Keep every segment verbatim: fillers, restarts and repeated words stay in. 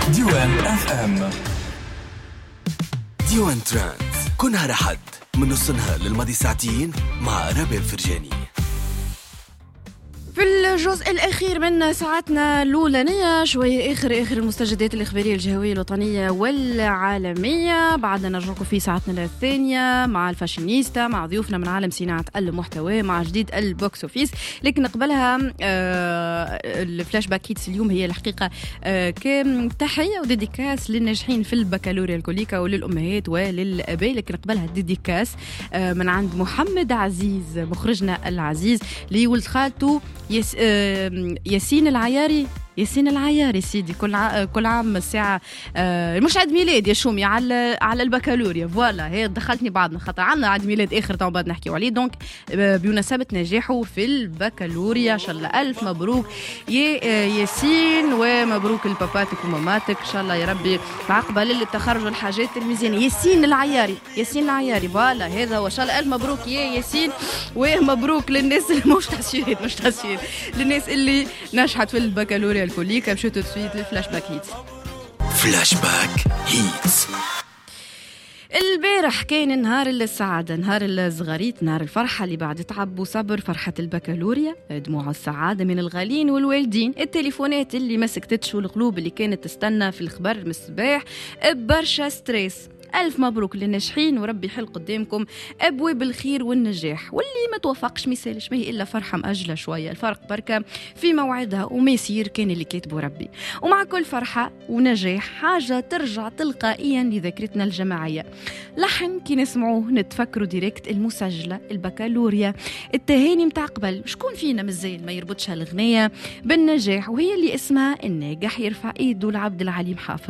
ديوان اف ام. ديوان ترانز كل نهار أحد من نص النهار للماضي ساعتين مع رابع الفرجاني. في الجزء الأخير من ساعتنا الأولانية شوية آخر آخر المستجدات الإخبارية الجهوية الوطنية والعالمية. بعدنا نرجعكم في ساعتنا الثانية مع الفاشينيستا، مع ضيوفنا من عالم صناعة المحتوى، مع جديد البوكس أوفيس. لكن قبلها آه الفلاش باك هيتس اليوم هي الحقيقة آه كتحية وديديكاس للناجحين في البكالوريا الكليكا وللأمهات وللأباء. لكن قبلها ديديكاس آه من عند محمد عزيز مخرجنا العزيز لولد خالته يس آه ياسين العياري. ياسين العياري سيدي كل ع... كل عام الساعة آه مش عيد ميلاد يا شومي على على البكالوريا. فوالا هي دخلتني بعضنا خاطر عندنا عيد ميلاد آخر تو بعد نحكيو عليه. دونك آه بمناسبة نجاحه في البكالوريا إن شاء الله ألف مبروك يا آه ياسين، ومبروك لباباتك وماماتك إن شاء الله يا ربي عقبة للتخرج والحاجات المزيانة. ياسين العياري ياسين العياري فوالا هذا هو إن شاء الله ألف مبروك يا ياسين، ومبروك للناس اللي مش تسير مش تسير للناس اللي نجحت في البكالوريا الكليكا. مشيتوا تسويت للفلاش باك هيتس. فلاش باك هيتس. البارح كان نهار السعادة، نهار الصغاريت، نهار الفرحة اللي بعد تعب وصبر، فرحة البكالوريا، دموع السعادة من الغالين والوالدين، التليفونات اللي ما سكتتش والقلوب اللي كانت تستنى في الخبر من الصباح ببرشا ستريس. ألف مبروك للناجحين وربي يحل قدامكم أبواب الخير والنجاح، واللي ما توفقش ميسالش، ما هي إلا فرحة مأجلة شوية، الفرق بركة في موعدها وما يصير كان اللي كاتبه ربي. ومع كل فرحة ونجاح حاجة ترجع تلقائيا لذاكرتنا الجماعية. لحن كي نسمعوه نتفكروا ديريكت المسجلة البكالوريا، التهاني متاع قبل. شكون فينا مازال ما يربطش هالغنية بالنجاح، وهي اللي اسمها الناجح يرفع ايده لعبد العليم حافظ.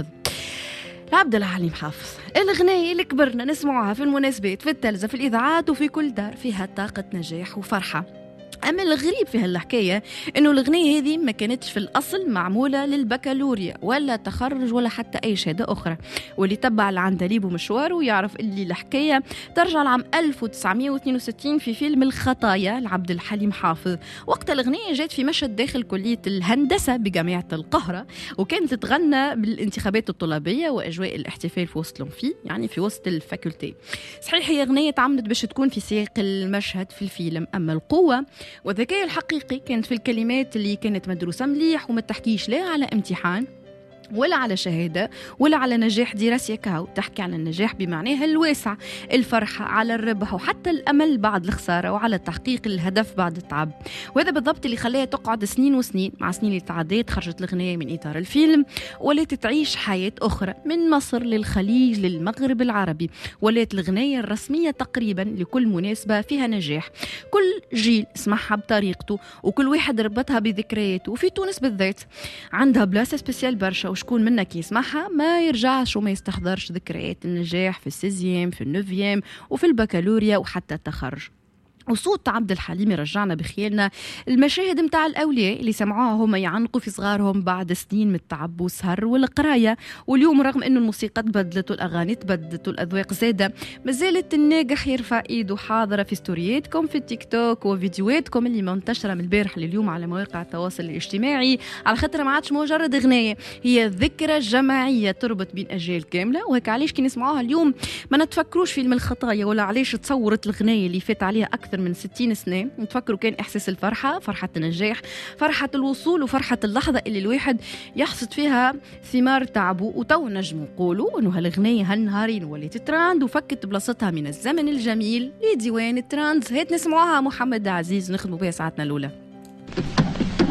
عبد العليم حافظ الأغنية اللي كبرنا نسمعها في المناسبات، في التلفزة، في الإذاعات، وفي كل دار فيها طاقة نجاح وفرحة. أما الغريب في هالحكاية إنه الأغنية هذه ما كانتش في الأصل معمولة للبكالوريا ولا تخرج ولا حتى أي شهادة أخرى، واللي تبع العندليب ومشواره يعرف اللي الحكاية ترجع لعام ألف وتسعمائة واثنين وستين في فيلم الخطايا لعبد الحليم حافظ. وقت الأغنية جات في مشهد داخل كلية الهندسة بجامعة القاهرة، وكانت تتغنى بالانتخابات الطلابية وأجواء الاحتفال في وسط فيه، يعني في وسط الفاكولتي. صحيح هي أغنية تعمدت باش تكون في سياق المشهد في الفيلم، أما القوة والذكاء الحقيقي كانت في الكلمات اللي كانت مدروسة مليح وما تحكيش لا على امتحان ولا على شهادة ولا على نجاح دراسي كاو، تحكي عن النجاح بمعناها الواسع، الفرحة على الربح وحتى الأمل بعد الخسارة وعلى تحقيق الهدف بعد التعب. وهذا بالضبط اللي خلاها تقعد سنين وسنين. مع سنين اللي تعديت خرجت الأغنية من إطار الفيلم ولات تعيش حياة أخرى، من مصر للخليج للمغرب العربي، ولات الأغنية الرسمية تقريبا لكل مناسبة فيها نجاح. كل جيل سمعها بطريقته وكل واحد ربطها بذكرياته، وفي تونس بالذات عندها بلاصة سبيسيال برشا، وشكون منك يسمعها ما يرجعش وما يستحضرش ذكريات النجاح في السيزيام في النوفيام وفي البكالوريا وحتى التخرج. وصوت عبد الحليم يرجعنا بخيالنا المشاهد متاع الأولياء اللي سمعوها هم يعنقوا في صغارهم بعد سنين من التعب والسهر والقراية. واليوم رغم أنه الموسيقى تبدلت والأغاني تبدلت والأذواق زادة، مازالت الناجح يرفع إيده حاضرة في ستورياتكم في التيك توك وفيديوهاتكم اللي منتشرة من البارح لليوم على مواقع التواصل الاجتماعي، على خاطر ما عادش مجرد أغنية، هي ذكرى جماعية تربط بين أجيال كاملة. وهيك علاش كي نسمعوها اليوم ما نتفكروش فيلم الخطايا ولا علاش تصورت الأغنية اللي فات عليها أكثر من ستين سنة، نتفكروا كان إحساس الفرحة، فرحة النجاح، فرحة الوصول، وفرحة اللحظة اللي الواحد يحصد فيها ثمار تعبه. وتو نجم نقولوا إنه هالأغنية هالنهارين وليت تراند وفكت بلاصتها من الزمن الجميل لديوان التراندز. هات نسمعوها محمد عزيز نخدموا بها ساعتنا الأولى.